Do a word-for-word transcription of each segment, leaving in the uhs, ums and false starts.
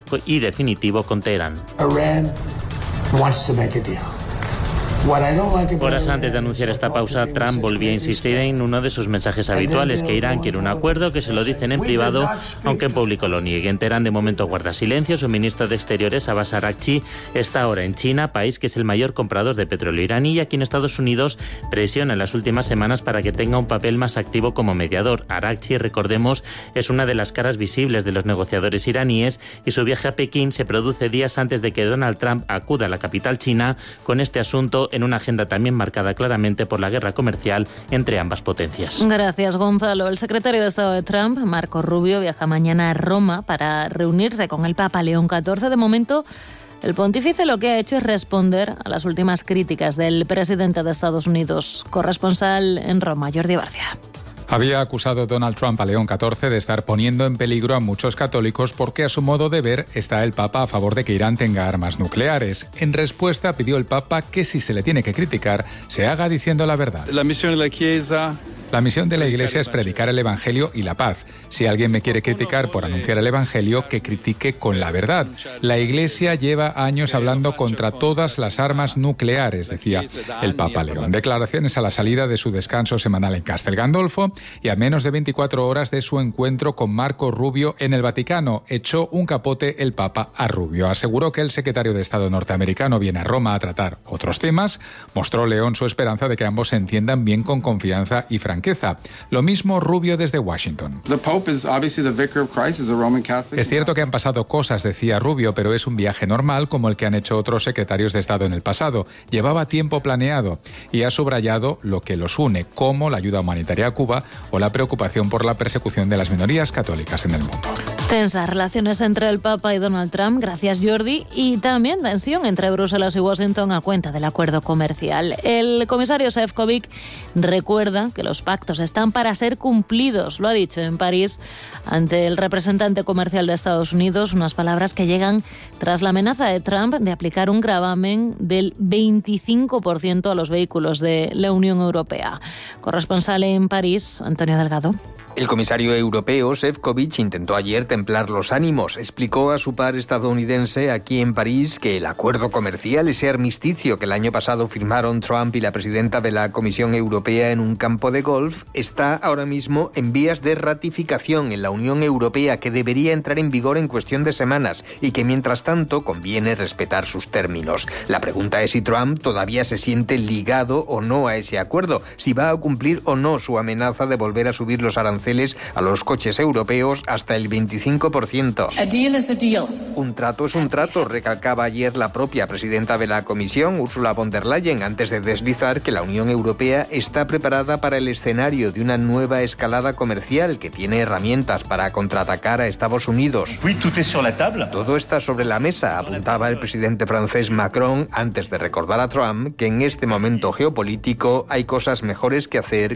y definitivo con Teherán. Iran wants to make a deal. Horas antes de anunciar esta pausa, Trump volvía a insistir en uno de sus mensajes habituales, que Irán quiere un acuerdo, que se lo dicen en privado, aunque en público lo niegue. En Teherán de momento guarda silencio. Su ministro de Exteriores, Abbas Araghchi, está ahora en China, país que es el mayor comprador de petróleo iraní, y aquí en Estados Unidos presiona en las últimas semanas para que tenga un papel más activo como mediador. Araghchi, recordemos, es una de las caras visibles de los negociadores iraníes, y su viaje a Pekín se produce días antes de que Donald Trump acuda a la capital china con este asunto, en una agenda también marcada claramente por la guerra comercial entre ambas potencias. Gracias, Gonzalo. El secretario de Estado de Trump, Marco Rubio, viaja mañana a Roma para reunirse con el Papa León catorce. De momento, el pontífice lo que ha hecho es responder a las últimas críticas del presidente de Estados Unidos. Corresponsal en Roma, Jordi Barcia. Había acusado Donald Trump a León catorce de estar poniendo en peligro a muchos católicos porque, a su modo de ver, está el Papa a favor de que Irán tenga armas nucleares. En respuesta, pidió el Papa que, si se le tiene que criticar, se haga diciendo la verdad. La misión de la Chiesa... La misión de la Iglesia es predicar el Evangelio y la paz. Si alguien me quiere criticar por anunciar el Evangelio, que critique con la verdad. La Iglesia lleva años hablando contra todas las armas nucleares, decía el Papa León. Declaraciones a la salida de su descanso semanal en Castel Gandolfo y a menos de veinticuatro horas de su encuentro con Marco Rubio en el Vaticano. Echó un capote el Papa a Rubio. Aseguró que el secretario de Estado norteamericano viene a Roma a tratar otros temas. Mostró León su esperanza de que ambos se entiendan bien, con confianza y franqueza. Lo mismo Rubio desde Washington. Es cierto que han pasado cosas, decía Rubio, pero es un viaje normal como el que han hecho otros secretarios de Estado en el pasado. Llevaba tiempo planeado y ha subrayado lo que los une, como la ayuda humanitaria a Cuba o la preocupación por la persecución de las minorías católicas en el mundo. Tensas relaciones entre el Papa y Donald Trump, gracias Jordi, y también tensión entre Bruselas y Washington a cuenta del acuerdo comercial. El comisario Šefčovič recuerda que los pactos están para ser cumplidos, lo ha dicho en París ante el representante comercial de Estados Unidos, unas palabras que llegan tras la amenaza de Trump de aplicar un gravamen del veinticinco por ciento a los vehículos de la Unión Europea. Corresponsal en París, Antonio Delgado. El comisario europeo Šefčovič intentó ayer templar los ánimos. Explicó a su par estadounidense aquí en París que el acuerdo comercial, ese armisticio que el año pasado firmaron Trump y la presidenta de la Comisión Europea en un campo de golf, está ahora mismo en vías de ratificación en la Unión Europea, que debería entrar en vigor en cuestión de semanas, y que mientras tanto conviene respetar sus términos. La pregunta es si Trump todavía se siente ligado o no a ese acuerdo, si va a cumplir o no su amenaza de volver a subir los aranceles a los coches europeos hasta el veinticinco por ciento. A deal is a deal. Un trato es un trato, recalcaba ayer la propia presidenta de la Comisión, Ursula von der Leyen, antes de deslizar que la Unión Europea está preparada para el escenario de una nueva escalada comercial, que tiene herramientas para contraatacar a Estados Unidos. Todo está sobre la mesa, apuntaba el presidente francés Macron, antes de recordar a Trump que en este momento geopolítico hay cosas mejores que hacer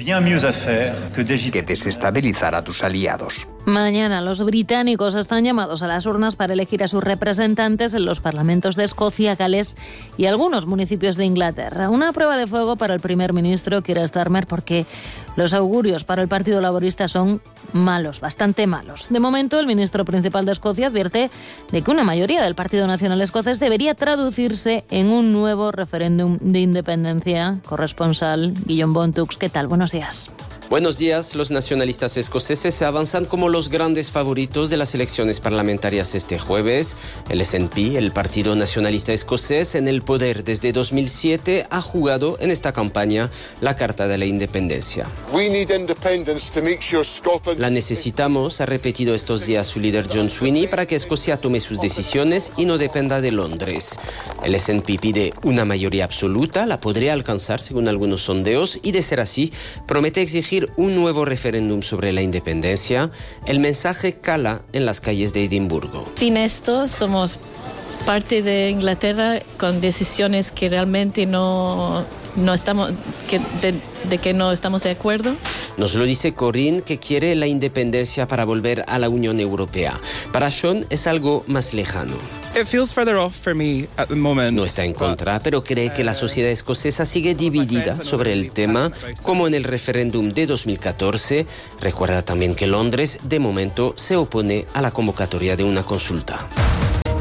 que desestabilizar a tus aliados. Mañana los británicos están llamados a las urnas para elegir a sus representantes en los parlamentos de Escocia, Gales y algunos municipios de Inglaterra. Una prueba de fuego para el primer ministro Keir Starmer, porque los augurios para el Partido Laborista son malos, bastante malos. De momento, el ministro principal de Escocia advierte de que una mayoría del Partido Nacional Escocés debería traducirse en un nuevo referéndum de independencia. Corresponsal Guillaume Bontux, ¿qué tal? Buenos días. Buenos días. Los nacionalistas escoceses se avanzan como los grandes favoritos de las elecciones parlamentarias este jueves. El S and P, el Partido Nacionalista Escocés, en el poder desde dos mil siete, ha jugado en esta campaña la carta de la independencia. La necesitamos, ha repetido estos días su líder John Swinney, para que Escocia tome sus decisiones y no dependa de Londres. El S and P pide una mayoría absoluta, la podría alcanzar según algunos sondeos, y de ser así, promete exigir un nuevo referéndum sobre la independencia. El mensaje cala en las calles de Edimburgo. Sin esto, somos parte de Inglaterra con decisiones que realmente no, no estamos, que de, de que no estamos de acuerdo. Nos lo dice Corinne, que quiere la independencia para volver a la Unión Europea. Para Sean es algo más lejano. No está en contra, pero cree que la sociedad escocesa sigue dividida sobre el tema, como en el referéndum de dos mil catorce. Recuerda también que Londres, de momento, se opone a la convocatoria de una consulta.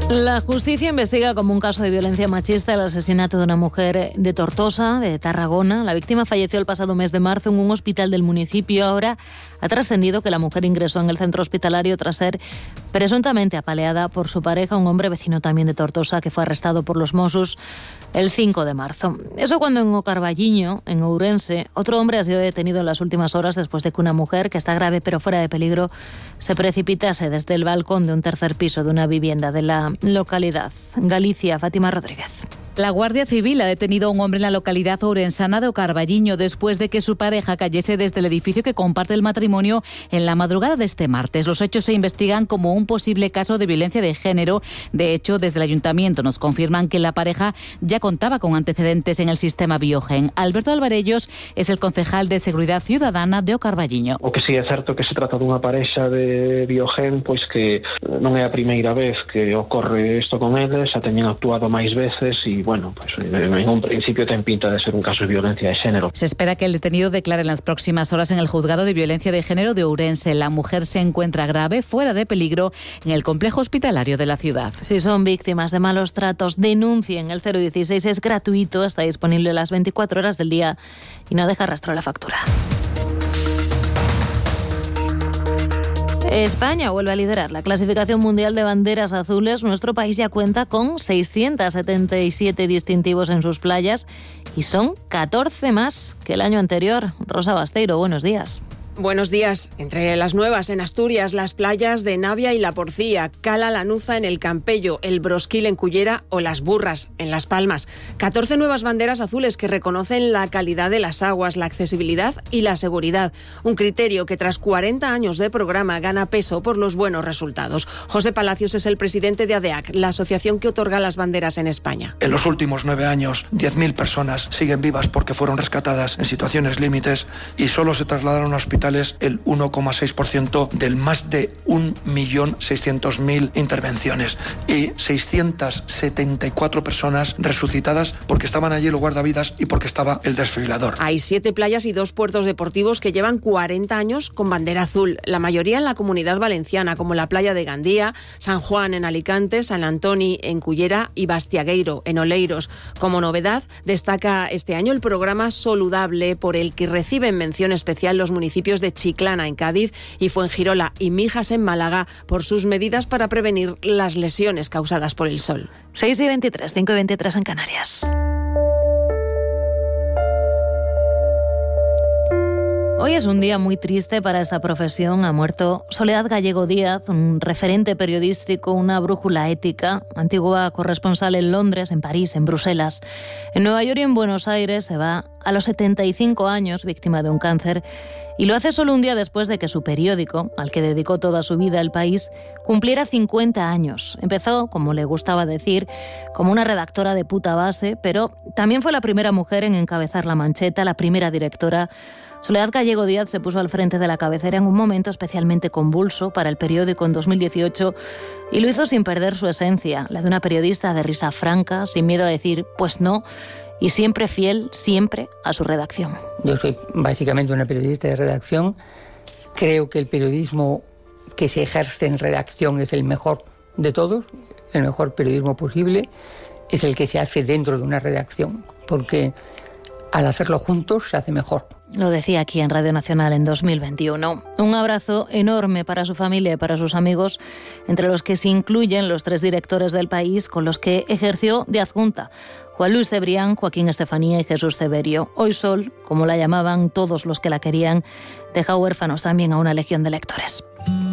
La justicia investiga como un caso de violencia machista el asesinato de una mujer de Tortosa, de Tarragona. La víctima falleció el pasado mes de marzo en un hospital del municipio. Ahora ha trascendido que la mujer ingresó en el centro hospitalario tras ser presuntamente apaleada por su pareja, un hombre vecino también de Tortosa, que fue arrestado por los Mossos el cinco de marzo. Eso cuando en Ocarballiño, en Ourense, otro hombre ha sido detenido en las últimas horas después de que una mujer, que está grave pero fuera de peligro, se precipitase desde el balcón de un tercer piso de una vivienda de la localidad. Galicia, Fátima Rodríguez. La Guardia Civil ha detenido a un hombre en la localidad ourensana de Ocarballiño después de que su pareja cayese desde el edificio que comparte el matrimonio en la madrugada de este martes. Los hechos se investigan como un posible caso de violencia de género. De hecho, desde el ayuntamiento nos confirman que la pareja ya contaba con antecedentes en el sistema Biogen. Alberto Alvarellos es el concejal de Seguridad Ciudadana de Ocarballiño. O que si é certo que se trata dunha parexa de Biogen, pois que non é a primeira vez que ocorre isto con eles, xa teñen actuado máis veces e bueno, pues en un principio ten pinta de ser un caso de violencia de género. Se espera que el detenido declare en las próximas horas en el juzgado de violencia de género de Ourense. La mujer se encuentra grave, fuera de peligro, en el complejo hospitalario de la ciudad. Si son víctimas de malos tratos, denuncien. El cero dieciséis es gratuito, está disponible las veinticuatro horas del día y no deja rastro la factura. España vuelve a liderar la clasificación mundial de banderas azules. Nuestro país ya cuenta con seiscientos setenta y siete distintivos en sus playas y son catorce más que el año anterior. Rosa Basteiro, buenos días. Buenos días. Entre las nuevas en Asturias, las playas de Navia y La Porcía, Cala Lanuza en el Campello, el Brosquil en Cullera o Las Burras en Las Palmas. catorce nuevas banderas azules que reconocen la calidad de las aguas, la accesibilidad y la seguridad. Un criterio que tras cuarenta años de programa gana peso por los buenos resultados. José Palacios es el presidente de ADEAC, la asociación que otorga las banderas en España. En los últimos nueve años, diez mil personas siguen vivas porque fueron rescatadas en situaciones límites y solo se trasladaron a hospitales el uno coma seis por ciento del más de un millón seiscientos mil intervenciones y seiscientas setenta y cuatro personas resucitadas porque estaban allí los guardavidas y porque estaba el desfibrilador. Hay siete playas y dos puertos deportivos que llevan cuarenta años con bandera azul, la mayoría en la Comunidad Valenciana, como la playa de Gandía, San Juan en Alicante, San Antoni en Cullera y Bastiagueiro en Oleiros. Como novedad, destaca este año el programa Soludable, por el que reciben mención especial los municipios de Chiclana en Cádiz y Fuengirola y Mijas en Málaga por sus medidas para prevenir las lesiones causadas por el sol. seis y veintitrés, cinco y veintitrés en Canarias. Hoy es un día muy triste para esta profesión. Ha muerto Soledad Gallego Díaz, un referente periodístico, una brújula ética, antigua corresponsal en Londres, en París, en Bruselas. En Nueva York y en Buenos Aires se va a los setenta y cinco años, víctima de un cáncer, y lo hace solo un día después de que su periódico, al que dedicó toda su vida El País, cumpliera cincuenta años. Empezó, como le gustaba decir, como una redactora de puta base, pero también fue la primera mujer en encabezar La Mancheta, la primera directora. Soledad Gallego Díaz se puso al frente de la cabecera en un momento especialmente convulso para el periódico en dos mil dieciocho y lo hizo sin perder su esencia, la de una periodista de risa franca, sin miedo a decir pues no, y siempre fiel, siempre a su redacción. Yo soy básicamente una periodista de redacción. Creo que el periodismo que se ejerce en redacción es el mejor de todos, el mejor periodismo posible, es el que se hace dentro de una redacción, porque al hacerlo juntos se hace mejor. Lo decía aquí en Radio Nacional en dos mil veintiuno. Un abrazo enorme para su familia y para sus amigos, entre los que se incluyen los tres directores del País con los que ejerció de adjunta: Juan Luis Cebrián, Joaquín Estefanía y Jesús Severio. Hoy Sol, como la llamaban todos los que la querían, deja huérfanos también a una legión de lectores.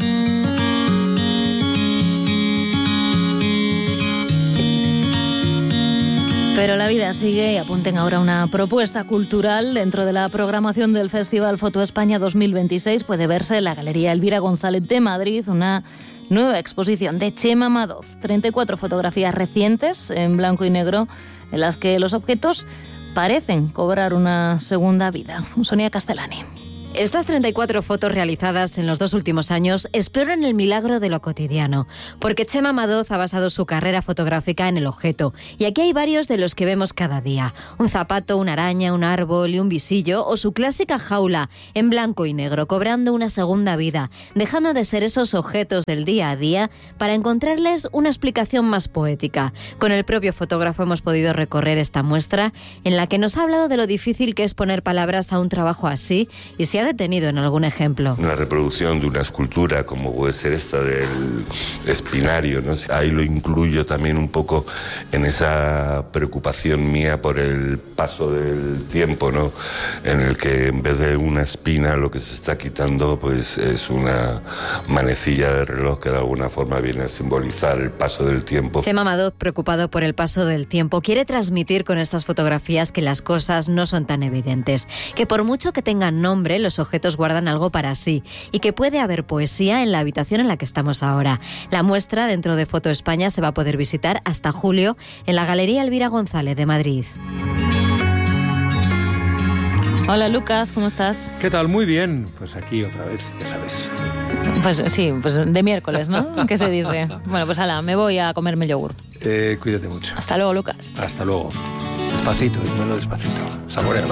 Pero la vida sigue y apunten ahora una propuesta cultural. Dentro de la programación del Festival Foto España dos mil veintiséis puede verse en la Galería Elvira González de Madrid una nueva exposición de Chema Madoz. treinta y cuatro fotografías recientes en blanco y negro en las que los objetos parecen cobrar una segunda vida. Sonia Castellani. Estas treinta y cuatro fotos realizadas en los dos últimos años exploran el milagro de lo cotidiano, porque Chema Madoz ha basado su carrera fotográfica en el objeto, y aquí hay varios de los que vemos cada día. Un zapato, una araña, un árbol y un visillo, o su clásica jaula, en blanco y negro, cobrando una segunda vida, dejando de ser esos objetos del día a día para encontrarles una explicación más poética. Con el propio fotógrafo hemos podido recorrer esta muestra, en la que nos ha hablado de lo difícil que es poner palabras a un trabajo así, y se ha detenido en algún ejemplo. Una reproducción de una escultura como puede ser esta del espinario, ¿no? Ahí lo incluyo también un poco en esa preocupación mía por el paso del tiempo, ¿no? En el que en vez de una espina lo que se está quitando pues es una manecilla de reloj que de alguna forma viene a simbolizar el paso del tiempo. Chema Madoz, preocupado por el paso del tiempo, quiere transmitir con estas fotografías que las cosas no son tan evidentes, que por mucho que tengan nombre, los objetos guardan algo para sí y que puede haber poesía en la habitación en la que estamos ahora. La muestra dentro de Foto España se va a poder visitar hasta julio en la Galería Elvira González de Madrid. Hola Lucas, ¿cómo estás? ¿Qué tal? Muy bien. Pues aquí otra vez, ya sabes. Pues sí, pues de miércoles, ¿no? ¿Qué se dice? Bueno, pues ala, me voy a comerme el yogur. Eh, cuídate mucho. Hasta luego, Lucas. Hasta luego. Despacito, dímelo despacito. Saborealo.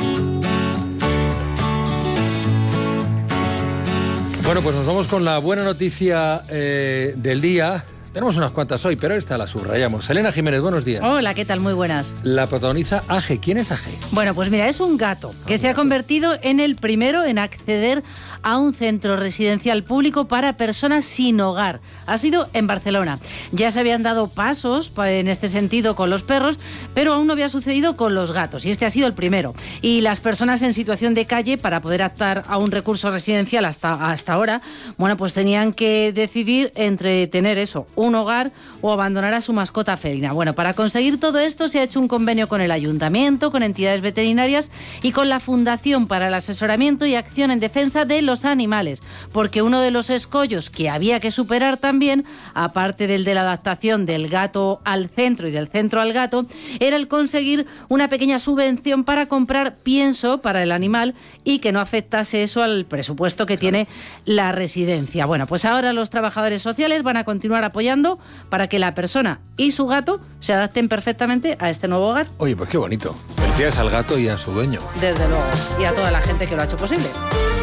Bueno, pues nos vamos con la buena noticia eh, del día. Tenemos unas cuantas hoy, pero esta la subrayamos. Elena Jiménez, buenos días. Hola, ¿qué tal? Muy buenas. La protagoniza Aje. ¿Quién es Aje? Bueno, pues mira, es un gato que se ha convertido en el primero en acceder a un centro residencial público para personas sin hogar. Ha sido en Barcelona. Ya se habían dado pasos en este sentido con los perros, pero aún no había sucedido con los gatos, y este ha sido el primero. Y las personas en situación de calle, para poder optar a un recurso residencial hasta, hasta ahora, bueno, pues tenían que decidir entre tener eso, un hogar o abandonar a su mascota felina. Bueno, para conseguir todo esto se ha hecho un convenio con el ayuntamiento, con entidades veterinarias y con la Fundación para el Asesoramiento y Acción en Defensa de los Animales, porque uno de los escollos que había que superar también, aparte del de la adaptación del gato al centro y del centro al gato, era el conseguir una pequeña subvención para comprar pienso para el animal y que no afectase eso al presupuesto que tiene la residencia. Bueno, pues ahora los trabajadores sociales van a continuar apoyando para que la persona y su gato se adapten perfectamente a este nuevo hogar. Oye, pues qué bonito. Felicidades al gato y a su dueño. Desde luego, y a toda la gente que lo ha hecho posible.